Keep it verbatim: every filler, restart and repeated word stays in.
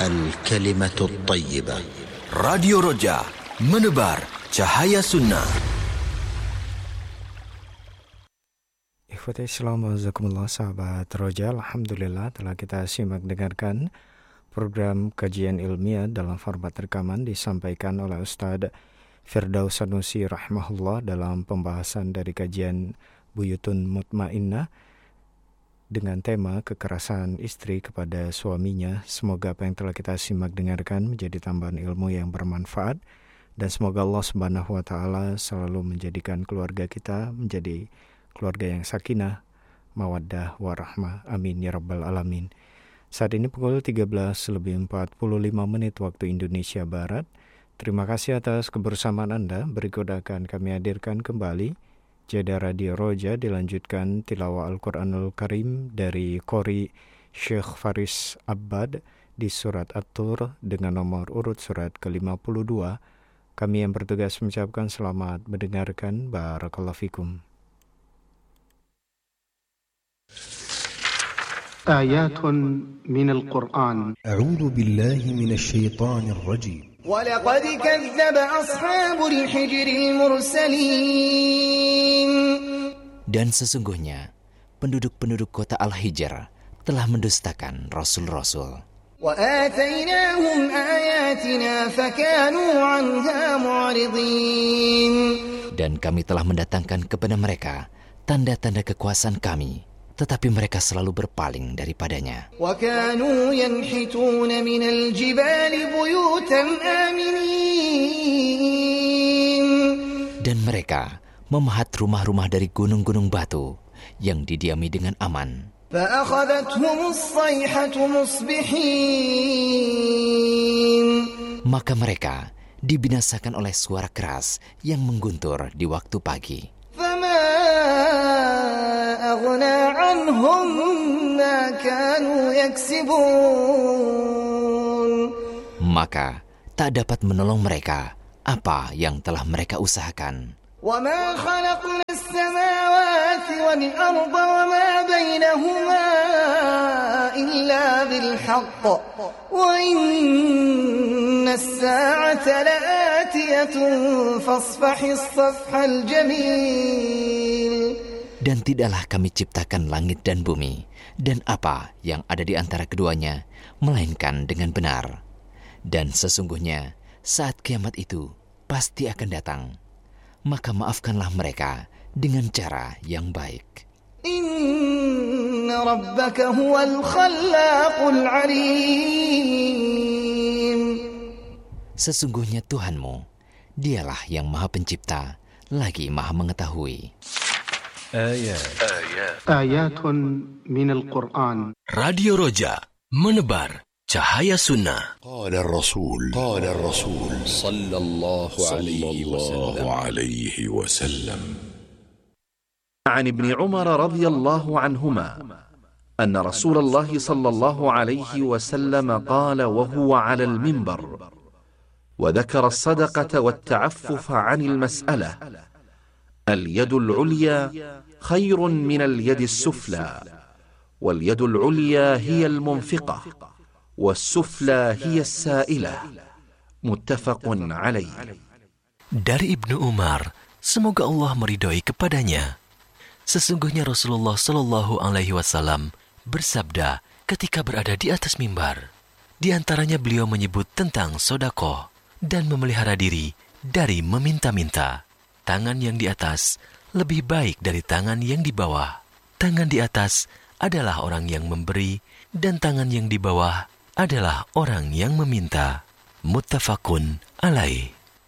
الكلمة الطيبة. Radio Roja, menebar cahaya sunnah. Ikhwati Islam wazakumullah, sahabat Roja, alhamdulillah telah kita simak dengarkan program kajian ilmiah dalam format rekaman disampaikan oleh Ustadz Firdaus Sanusi rahimahullah dalam pembahasan dari kajian Buyutun Mutmainnah dengan tema kekerasan istri kepada suaminya. Semoga apa yang telah kita simak dengarkan menjadi tambahan ilmu yang bermanfaat, dan semoga Allah Subhanahu wa taala selalu menjadikan keluarga kita menjadi keluarga yang sakinah, mawaddah, warahmah. Amin ya rabbal alamin. Saat ini pukul tiga belas lebih empat puluh lima menit waktu Indonesia Barat. Terima kasih atas kebersamaan Anda. Berikut akan kami hadirkan kembali Jeda Radio Roja, dilanjutkan tilawah Al-Quranul Karim dari Qori Syekh Faris Abbad di surat At-Tur dengan nomor urut surat ke lima puluh dua. Kami yang bertugas mengucapkan selamat mendengarkan. Barakallahu fikum. آيات من القرآن. أعوذ بالله من الشيطان الرجيم. ولقد كذب أصحاب الحجر المرسلين. Dan sesungguhnya penduduk-penduduk kota Al-Hijr telah mendustakan rasul-rasul. وآتيناهم آياتنا فكانوا عنها معرضين. Dan kami telah mendatangkan kepada mereka tanda-tanda kekuasaan kami, tetapi mereka selalu berpaling daripadanya. وَكَانُوا يَنْحِتُونَ مِنَ الْجِبَالِ بُيُوتًا آمِنِينَ. Dan mereka memahat rumah-rumah dari gunung-gunung batu yang didiami dengan aman. فَأَخَذَتْهُمُ الصَّيْحَةُ مُصْبِحِينَ. Maka mereka dibinasakan oleh suara keras yang mengguntur di waktu pagi. أغنى عنهم ما كانوا يكسبون. Maka tak dapat menolong mereka apa yang telah mereka usahakan. وما خلقنا السماوات والأرض وما بينهما إلا بالحق وإن الساعة لآتية فاصفح الصفح الجميل. Dan tidaklah kami ciptakan langit dan bumi dan apa yang ada di antara keduanya, melainkan dengan benar. Dan sesungguhnya saat kiamat itu pasti akan datang. Maka maafkanlah mereka dengan cara yang baik. Inna rabbaka huwal khallaqul alim. Sesungguhnya Tuhanmu, dialah yang maha pencipta, lagi maha mengetahui. آيات آيات من القرآن. Radio Roja, menebar cahaya sunnah. قال الرسول قال الرسول صلى الله عليه وسلم عليه وسلم عن ابن عمر رضي الله عنهما أن رسول الله صلى الله عليه وسلم قال وهو على المنبر وذكر الصدقة والتعفف عن المسألة: اليد العليا خير من اليد السفلى، واليد العليا هي المنفقة، والسفلى هي السائلة. متفق عليه. Dari Ibnu Umar, semoga Allah meridhoi kepadanya, sesungguhnya Rasulullah Shallallahu Alaihi Wasallam bersabda ketika berada di atas mimbar. Di antaranya beliau menyebut tentang sedekah dan memelihara diri dari meminta-minta. Tangan yang di atas lebih baik dari tangan yang di bawah. Tangan di atas adalah orang yang memberi, dan tangan yang di bawah adalah orang yang meminta. Muttafaqun alaih.